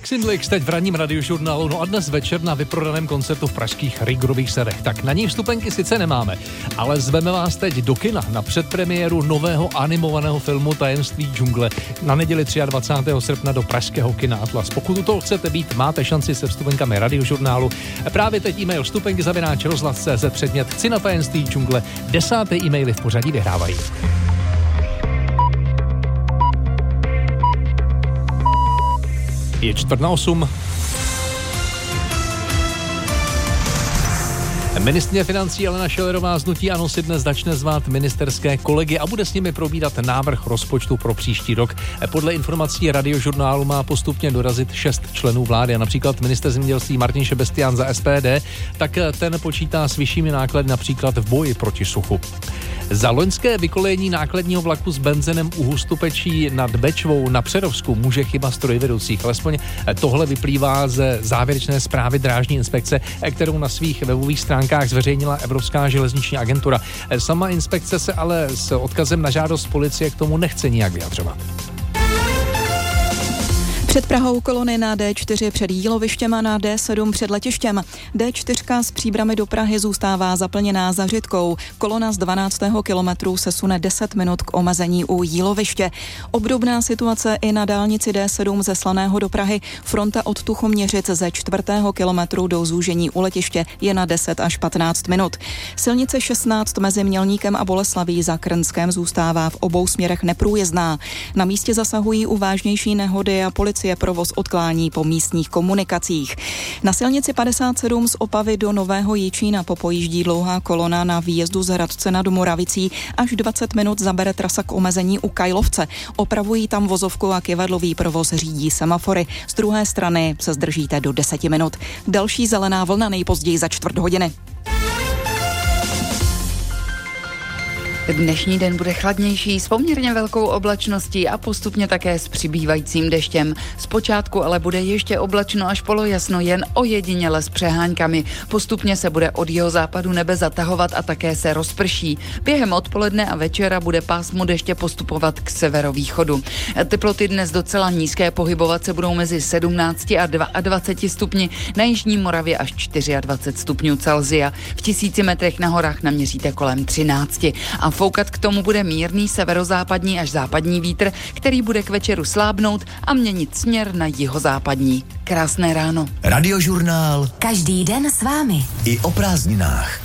Xindlix teď v ranním radiožurnálu, no a dnes večer na vyprodaném koncertu v pražských Rigorových sadech. Tak na něj vstupenky sice nemáme, ale zveme vás teď do kina na předpremiéru nového animovaného filmu Tajemství džungle na neděli 23. srpna do pražského kina Atlas. Pokud u toho chcete být, máte šanci se vstupenkami radiožurnálu. Právě teď e-mail vstupenky@rozhlas.cz předmět Chci na Tajemství džungle. 10. e-maily v pořadí vyhrávají. Je 7:45. Ministryně financí Alena Schillerová z hnutí ANO si dnes začne zvát ministerské kolegy a bude s nimi probírat návrh rozpočtu pro příští rok. Podle informací radiožurnálu má postupně dorazit 6 členů vlády a například ministr zemědělství Martin Šebestián za SPD, tak ten počítá s vyššími náklady například v boji proti suchu. Za loňské vykolejení nákladního vlaku s benzinem u Hustopečí nad Bečvou na Přerovsku může chyba strojvedoucích. Alespoň tohle vyplývá ze závěrečné zprávy Drážní inspekce, kterou na svých webových stránkách zveřejnila Evropská železniční agentura. Sama inspekce se ale s odkazem na žádost policie k tomu nechce nijak vyjadřovat. Před Prahou kolony na D4 před Jílovištěm a na D7 před letištěm. D4 s Příbrami do Prahy zůstává zaplněná za Řitkou. Kolona z 12. kilometru se sune 10 minut k omezení u Jíloviště. Obdobná situace i na dálnici D7 ze Slaného do Prahy. Fronta od Tuchoměřic ze 4. kilometru do zúžení u letiště je na 10 až 15 minut. Silnice 16 mezi Mělníkem a Boleslaví za Krnském zůstává v obou směrech neprůjezdná. Na místě zasahují u vážnější nehody a policie provoz odklání po místních komunikacích. Na silnici 57 z Opavy do Nového Jičína popojíždí dlouhá kolona na výjezdu z Hradce nad Moravicí. Až 20 minut zabere trasa k omezení u Kajlovce. Opravují tam vozovku a kyvadlový provoz řídí semafory. Z druhé strany se zdržíte do 10 minut. Další zelená vlna nejpozději za čtvrt hodiny. Dnešní den bude chladnější s poměrně velkou oblačností a postupně také s přibývajícím deštěm. Zpočátku ale bude ještě oblačno až polojasno, jen ojediněle s přeháňkami. Postupně se bude od jihozápadu nebe zatahovat a také se rozprší. Během odpoledne a večera bude pásmo deště postupovat k severovýchodu. Teploty dnes docela nízké, pohybovat se budou mezi 17 a 22 stupni, na jižní Moravě až 24 stupňů Celsia. V 1000 metrech na horách naměříte kolem 13. A foukat k tomu bude mírný severozápadní až západní vítr, který bude k večeru slábnout a měnit směr na jihozápadní. Krásné ráno. Radiožurnál. Každý den s vámi. I o prázdninách.